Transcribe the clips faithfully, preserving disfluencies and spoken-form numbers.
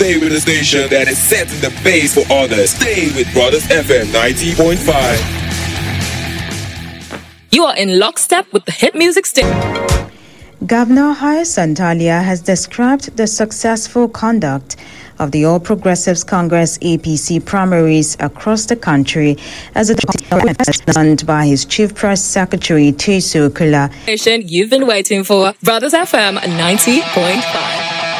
stay with the station that is setting the pace for others. Stay with Brothers F M ninety point five. You are in lockstep with the hit music station. Governor Hyacinth Alia has described the successful conduct of the All Progressives Congress A P C primaries across the country as a done by his Chief Press Secretary Tesu Kula. You've been waiting for Brothers F M ninety point five.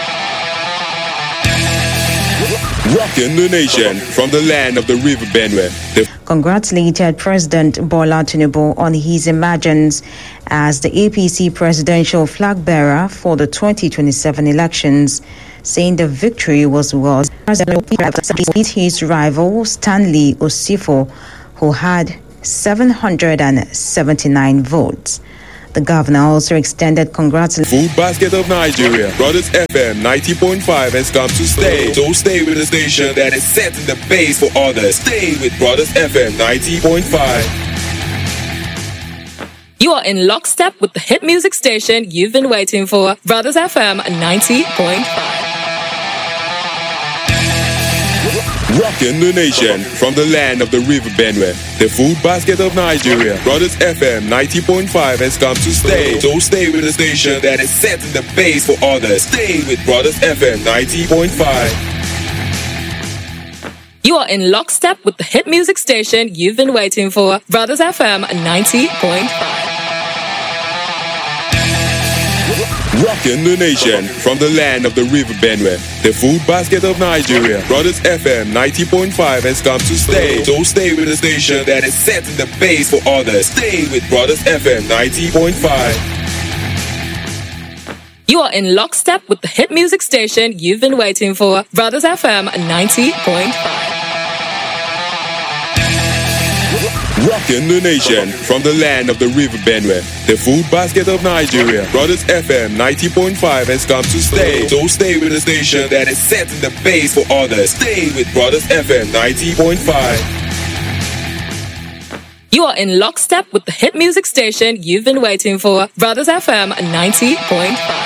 Rocking the nation from the land of the River Benue. The congratulated President Bola Tinubu on his emergence as the A P C presidential flag bearer for the twenty twenty-seven elections, saying the victory was well beat his rival Stanley Osifo, who had seven hundred seventy-nine votes. The governor also extended congratulations. Food Basket of Nigeria, Brothers F M ninety point five has come to stay. So stay with the station that is setting the pace for others. Stay with Brothers F M ninety point five. You are in lockstep with the hit music station you've been waiting for, Brothers F M ninety point five. Rocking the nation from the land of the River Benue. The Food Basket of Nigeria, Brothers F M ninety point five has come to stay. So stay with the station that is setting the pace for others. Stay with Brothers F M ninety point five. You are in lockstep with the hit music station you've been waiting for, Brothers F M ninety point five. Rocking the nation from the land of the River Benue. The Food Basket of Nigeria, Brothers F M ninety point five has come to stay. So stay with the station that is setting the pace for others. Stay with Brothers F M ninety point five. You are in lockstep with the hit music station you've been waiting for, Brothers F M ninety point five. Rocking the nation from the land of the River Benue. The Food Basket of Nigeria, Brothers F M ninety point five has come to stay. So stay with the station that is setting the pace for others. Stay with Brothers F M ninety point five. You are in lockstep with the hit music station you've been waiting for, Brothers F M ninety point five.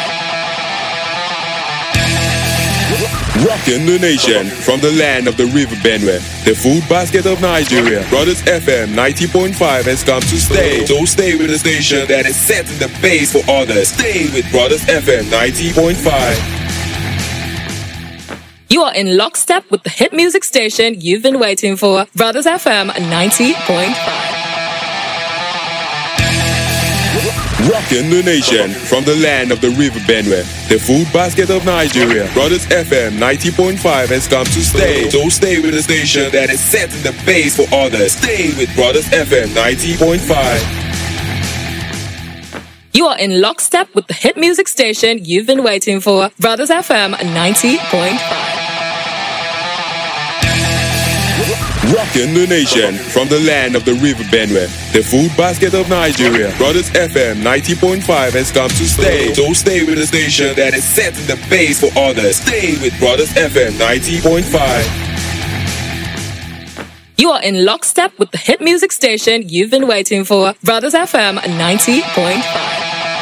Rocking the nation from the land of the River Benue. The Food Basket of Nigeria, Brothers F M ninety point five has come to stay. So stay with the station that is setting the pace for others. Stay with Brothers F M ninety point five. You are in lockstep with the hit music station you've been waiting for, Brothers F M ninety point five. Rocking the nation from the land of the River Benue. The Food Basket of Nigeria, Brothers F M ninety point five has come to stay. So stay with the station that is setting the pace for others. Stay with Brothers F M ninety point five. You are in lockstep with the hit music station you've been waiting for, Brothers F M ninety point five. Rocking the nation from the land of the River Benue. The Food Basket of Nigeria, Brothers F M ninety point five has come to stay. So stay with the station that is setting the pace for others. Stay with Brothers F M ninety point five. You are in lockstep with the hit music station you've been waiting for, Brothers F M ninety point five.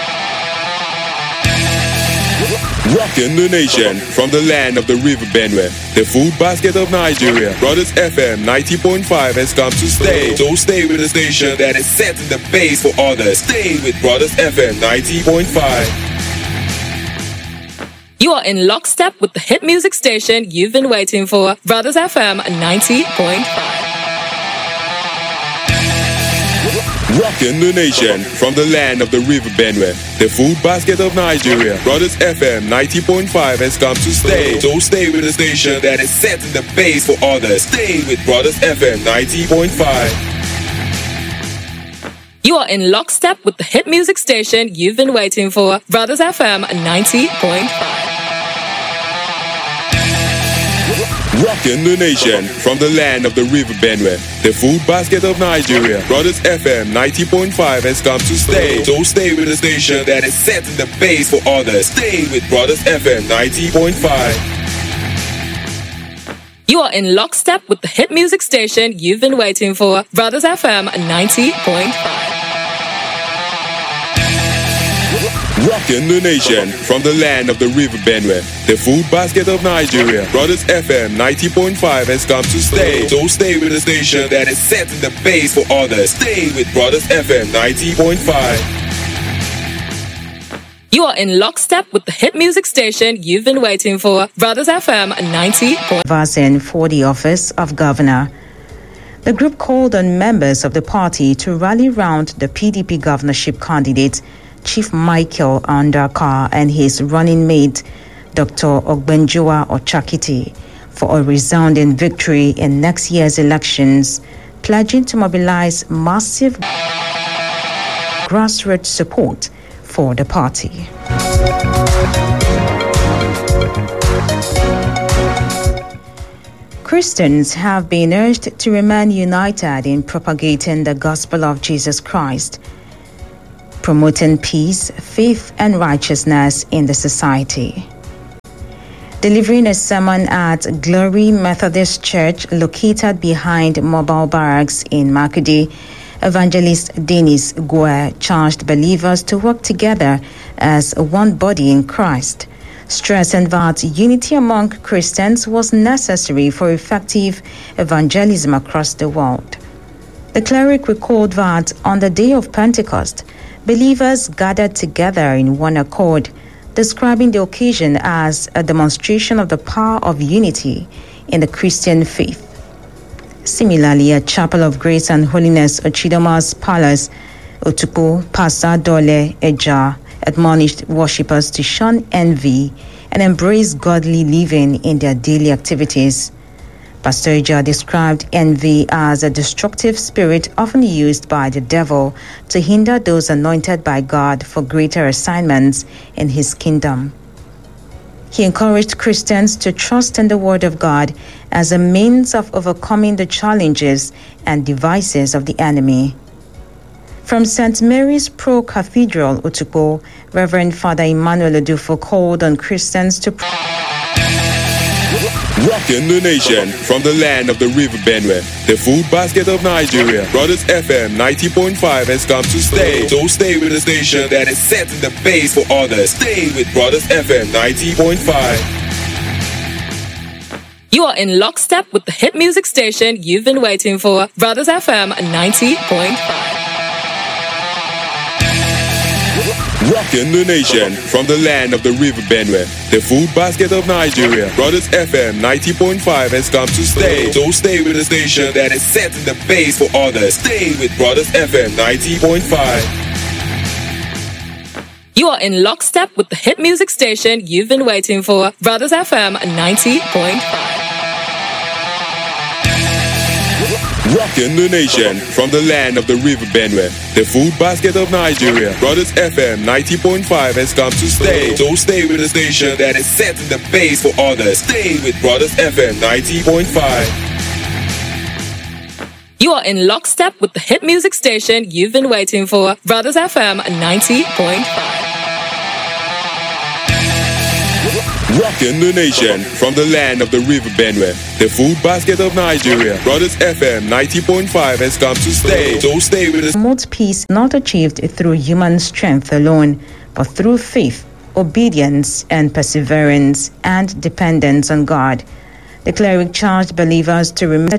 Rocking the nation from the land of the River Benue. The Food Basket of Nigeria, Brothers F M ninety point five has come to stay. So stay with the station that is setting the pace for others. Stay with Brothers F M ninety point five. You are in lockstep with the hit music station you've been waiting for, Brothers F M ninety point five. Rocking the nation from the land of the River Benue. The Food Basket of Nigeria, Brothers F M ninety point five has come to stay. So stay with the station that is setting the pace for others. Stay with Brothers F M ninety point five. You are in lockstep with the hit music station you've been waiting for, Brothers F M ninety point five. Rocking the nation from the land of the River Benue. The Food Basket of Nigeria, Brothers F M ninety point five has come to stay. So stay with the station that is setting the pace for others. Stay with Brothers F M ninety point five. You are in lockstep with the hit music station you've been waiting for, Brothers F M ninety point five. Rocking the nation from the land of the River Benue, the food basket of Nigeria. Brothers F M ninety point five has come to stay. So stay with the station that is setting the pace for others. Stay with Brothers F M ninety point five. You are in lockstep with the hit music station you've been waiting for. Brothers F M ninety point five. For the office of governor. The group called on members of the party to rally round the P D P governorship candidate, Chief Michael Andaka, and his running mate, Doctor Ogbenjoa Ochakiti, for a resounding victory in next year's elections, pledging to mobilize massive grassroots support for the party. Christians have been urged to remain united in propagating the gospel of Jesus Christ, promoting peace, faith, and righteousness in the society. Delivering a sermon at Glory Methodist Church located behind Mobile Barracks in Makudi, Evangelist Dennis Guer charged believers to work together as one body in Christ, stressing that unity among Christians was necessary for effective evangelism across the world. The cleric recalled that on the day of Pentecost, believers gathered together in one accord, describing the occasion as a demonstration of the power of unity in the Christian faith. Similarly, at Chapel of Grace and Holiness Ochidoma's Palace, Otupo, Pastor Dole Eja admonished worshippers to shun envy and embrace godly living in their daily activities. Pastor Eja described envy as a destructive spirit often used by the devil to hinder those anointed by God for greater assignments in his kingdom. He encouraged Christians to trust in the Word of God as a means of overcoming the challenges and devices of the enemy. From Saint Mary's Pro Cathedral, Otupo, Reverend Father Emmanuel Odufo called on Christians to Rocking the nation from the land of the River Benue, the food basket of Nigeria. Brothers F M ninety point five has come to stay. So stay with the station that is setting the pace for others. Stay with Brothers F M ninety point five. You are in lockstep with the hit music station you've been waiting for. Brothers F M ninety point five. Rocking the nation from the land of the River Benue, the food basket of Nigeria. Brothers F M ninety point five has come to stay. So stay with the station that is setting the pace for others. Stay with Brothers F M ninety point five. You are in lockstep with the hit music station you've been waiting for. Brothers F M ninety point five. Rocking the nation from the land of the River Benue, the food basket of Nigeria. Brothers F M ninety point five has come to stay. So stay with the station that is setting the pace for others. Stay with Brothers F M ninety point five. You are in lockstep with the hit music station you've been waiting for. Brothers F M ninety point five. Rocking the nation from the land of the River Benue, the food basket of Nigeria. Brothers F M ninety point five has come to stay. So stay with us. Promote peace not achieved through human strength alone, but through faith, obedience, and perseverance, and dependence on God. The cleric charged believers to remember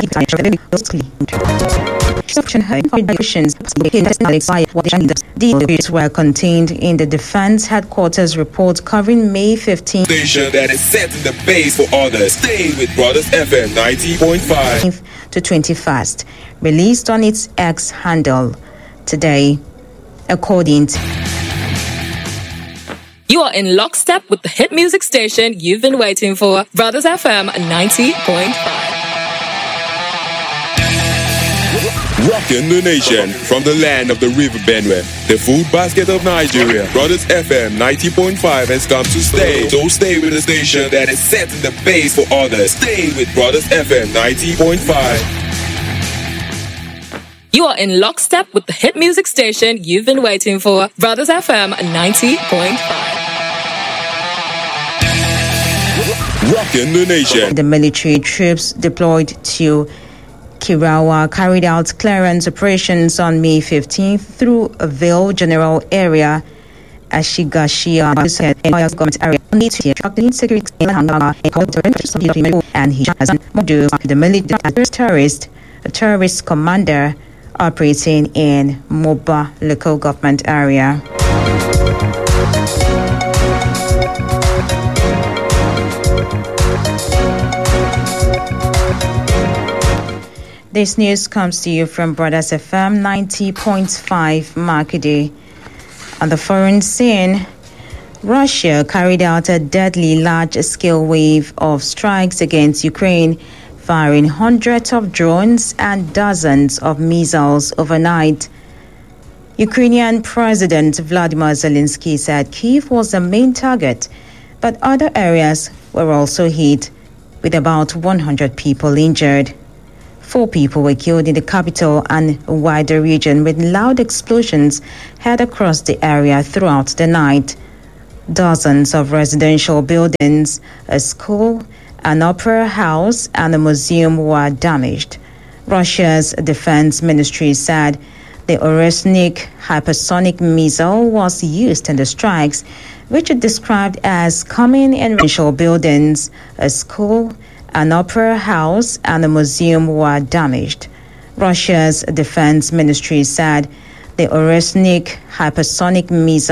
Details were contained in the Defense Headquarters report covering May fifteenth Station that is setting the pace for others. Stay with Brothers F M ninety point five to twenty-first, released on its X handle today, according to. You are in lockstep with the hit music station you've been waiting for. Brothers F M ninety point five. Rocking the nation from the land of the River Benue, the food basket of Nigeria. Brothers F M ninety point five has come to stay. So stay with the station that is setting the pace for others. Stay with Brothers F M ninety point five. You are in lockstep with the hit music station you've been waiting for. Brothers F M ninety point five. Rocking the nation. The military troops deployed to Kirawa carried out clearance operations on May fifteenth through a Ville General area Ashigashia said in the government area need to attract the insecurity in Hanga and he has Modu, the military terrorist a terrorist commander operating in Moba local government area. This news comes to you from Brothers F M ninety point five Makide. On the foreign scene, Russia carried out a deadly large-scale wave of strikes against Ukraine, firing hundreds of drones and dozens of missiles overnight. Ukrainian President Vladimir Zelensky said Kyiv was the main target, but other areas were also hit, with about one hundred people injured. Four people were killed in the capital and a wider region with loud explosions heard across the area throughout the night. Dozens of residential buildings, a school, an opera house, and a museum were damaged. Russia's defense ministry said the Oresnik hypersonic missile was used in the strikes, which it described as coming in residential buildings, a school, an opera house, and a museum were damaged. Russia's defense ministry said the Oresnik hypersonic missile